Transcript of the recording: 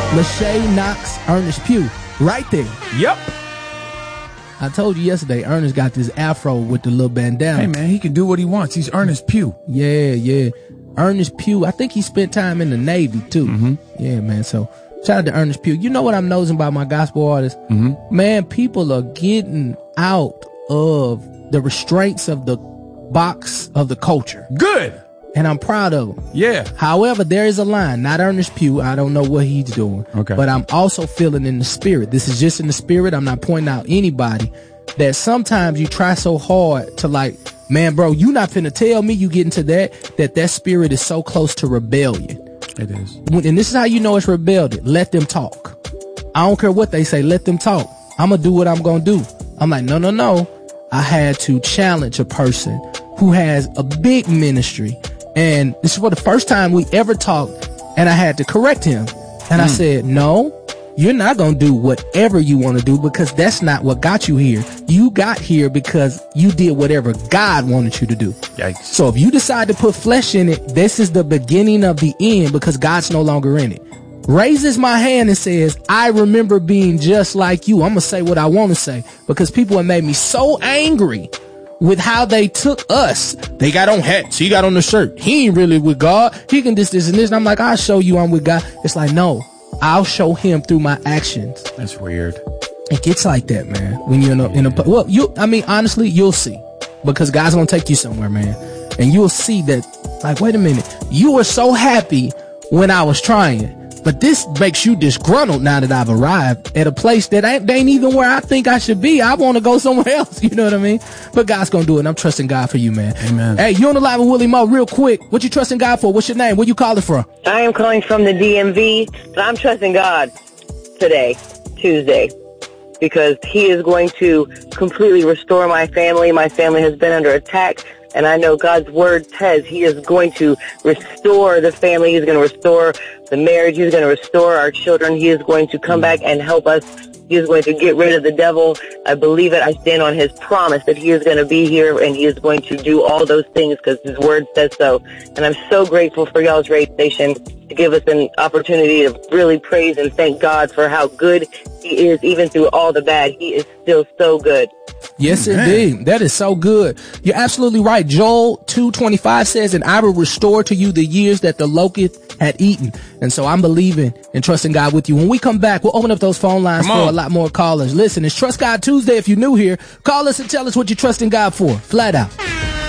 Lachey Knox, Ernest Pugh. Right there. Yep. I told you yesterday, Ernest got this afro with the little bandana. Hey, man, he can do what he wants. He's Ernest Pugh. Yeah. Ernest Pugh. I think he spent time in the Navy, too. Mm-hmm. Yeah, man. So, shout out to Ernest Pugh. You know what I'm nosing about my gospel artists? Mm-hmm. Man, people are getting out of the restraints of the box of the culture. Good. And I'm proud of him. Yeah. However, there is a line, not Ernest Pugh. I don't know what he's doing. Okay. But I'm also feeling in the spirit. This is just in the spirit. I'm not pointing out anybody that sometimes you try so hard to like, man, bro, you not finna tell me you get into that spirit is so close to rebellion. It is. And this is how you know it's rebellion. Let them talk. I don't care what they say. Let them talk. I'm gonna do what I'm gonna do. I'm like, no. I had to challenge a person who has a big ministry. And this is for the first time we ever talked, and I had to correct him. And I said, no, you're not going to do whatever you want to do, because that's not what got you here. You got here because you did whatever God wanted you to do. Yikes. So if you decide to put flesh in it, this is the beginning of the end, because God's no longer in it. Raises my hand and says, I remember being just like you. I'm going to say what I want to say, because people have made me so angry with how they took us. They got on hats. He got on the shirt. He ain't really with God. He can this, and this. And I'm like, I'll show you I'm with God. It's like, no, I'll show him through my actions. That's weird. It gets like that, man. When you're honestly, you'll see, because God's going to take you somewhere, man. And you'll see that, like, wait a minute. You were so happy when I was trying, but this makes you disgruntled now that I've arrived at a place that ain't even where I think I should be. I want to go somewhere else. You know what I mean? But God's going to do it, and I'm trusting God for you, man. Amen. Hey, you on the line with Willie Moe real quick. What you trusting God for? What's your name? Where you calling from? I am calling from the DMV, but I'm trusting God today, Tuesday, because he is going to completely restore my family. My family has been under attack. And I know God's word says he is going to restore the family. He's going to restore the marriage. He's going to restore our children. He is going to come back and help us. He is going to get rid of the devil. I believe it. I stand on his promise that he is going to be here, and he is going to do all those things because his word says so. And I'm so grateful for y'all's radio station to give us an opportunity to really praise and thank God for how good he is. Even through all the bad, he is still so good. Yes, indeed. That is so good. You're absolutely right. Joel 2:25 says, and I will restore to you the years that the locust had eaten. And so I'm believing and trusting God with you. When we come back, we'll open up those phone lines for a lot more callers. Listen, it's Trust God Tuesday. If you're new here, call us and tell us what you're trusting God for. Flat out.